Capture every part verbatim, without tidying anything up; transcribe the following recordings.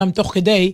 תוך כדי,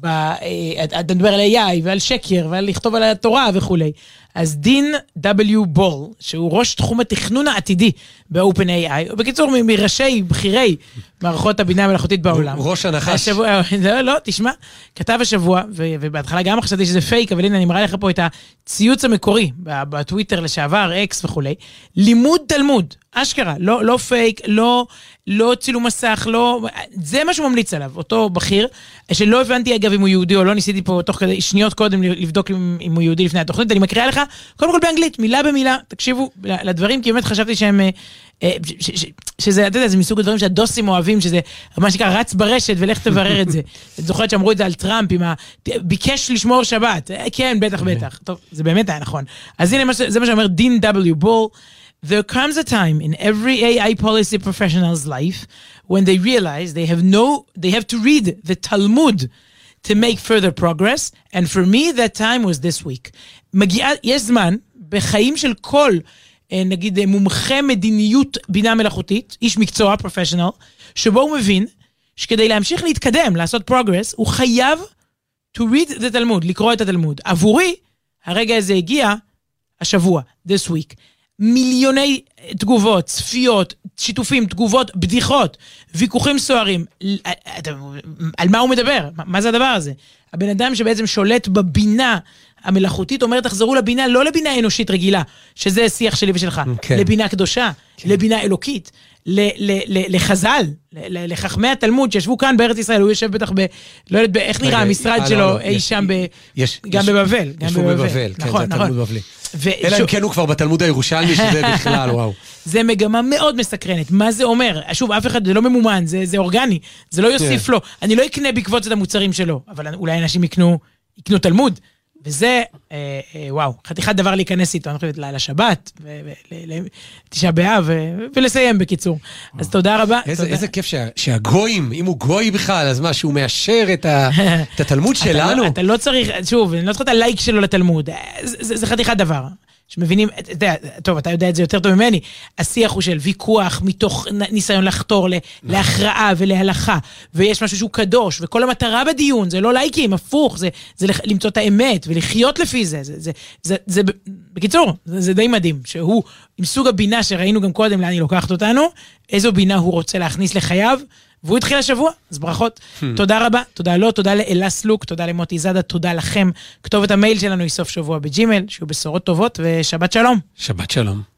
אתה מדבר על איי איי ועל שקר ועל לכתוב על התורה וכולי. אז דין דאבליו בול, שהוא ראש תחום התכנון העתידי ב-OpenAI, ובקיצור מראשי בחירי מערכות הבינה המלאכותית בעולם. ראש הנחש. לא, לא, תשמע, כתב השבוע, ובהתחלה גם חשבתי שזה פייק, אבל הנה אני מראה לך פה את הציוץ המקורי, בטוויטר לשעבר, אקס וכולי, לימוד תלמוד, אשכרה, לא, לא פייק, לא, לא צילום מסך, לא, זה מה שהוא ממליץ עליו, אותו בכיר, שלא הבנתי אגב אם הוא יהודי או לא, ניסיתי פה תוך כדי שניות קודם לבדוק אם, אם הוא יהודי לפני התוכנית, אני מקריאה לך, קודם כל באנגלית, מילה במילה, תקשיבו לדברים, כי באמת חשבתי שהם, ש, ש, שזה, אתה יודע, זה מסוג הדברים שהדוסים אוהבים, שזה מה שנקרא רץ ברשת ולך תברר את זה. את זוכרת שאמרו את זה על טראמפ, עם ה... ביקש לשמור שבת. כן, בטח, בטח. טוב, זה באמת היה נכון. אז הנה, זה מה שאומר דין דאבליו בול. There comes a time in every A I policy professional's life when they realize they have no, they have to read the Talmud to make further progress, and for me that time was this week. מגיע, יש זמן בחיים של כל, נגיד, מומחה מדיניות בינה מלאכותית, איש מקצוע, professional, שבו הוא מבין שכדי להמשיך להתקדם, לעשות progress, הוא חייב to read the Talmud, לקרוא את התלמוד. עבורי, הרגע הזה הגיע השבוע, this week. מיליוני תגובות, צפיות, שיתופים, תגובות, בדיחות, ויכוחים סוערים. על מה הוא מדבר? מה זה הדבר הזה? הבן אדם שבעצם שולט בבינה המלאכותית אומר, תחזרו לבינה, לא לבינה אנושית רגילה, שזה שיח שלי ושלך, כן. לבינה קדושה, כן. לבינה אלוקית, ל- ל- ל- לחז"ל, ל- לחכמי התלמוד שישבו כאן בארץ ישראל, הוא יושב בטח ב... לא יודעת, איך נראה המשרד שלו אי שם ב... גם בבבל. יש פה בבבל, כן, זה תלמוד בבלי. אלא אם כן הוא כבר בתלמוד הירושלמי, שזה בכלל, וואו. זה מגמה מאוד מסקרנת. מה זה אומר? שוב, אף אחד, זה לא ממומן, זה אורגני, זה לא יוסיף לו. אני לא אקנה בעקבות את המוצרים שלו, אבל אולי אנשים יקנו תלמוד. וזה, אה, אה, וואו, חתיכת דבר להיכנס איתו, אני חושבת, לשבת, תשעה באב, ולסיים בקיצור. אז תודה רבה. איזה, תודה. איזה כיף שה, שהגויים, אם הוא גוי בכלל, אז מה, שהוא מאשר את, ה, את התלמוד שלנו? אתה לא, אתה לא צריך, שוב, אני לא צריך את הלייק שלו לתלמוד, זה, זה, זה חתיכת דבר. שמבינים, טוב, אתה יודע את זה יותר טוב ממני, השיח הוא של ויכוח מתוך ניסיון לחתור להכרעה ולהלכה, ויש משהו שהוא קדוש, וכל המטרה בדיון, זה לא לייקים, הפוך, זה, זה למצוא את האמת, ולחיות לפי זה, זה, זה, זה, זה בקיצור, זה, זה די מדהים, שהוא, עם סוג הבינה שראינו גם קודם, לאן היא לוקחת אותנו, איזו בינה הוא רוצה להכניס לחייו, והוא התחיל השבוע, אז ברכות. תודה רבה, תודה לו, תודה לאלה סלוק, תודה למוטי זאדה, תודה לכם. כתובת המייל שלנו היא סוף שבוע בג'ימל, שיהיו בשורות טובות, ושבת שלום. שבת שלום.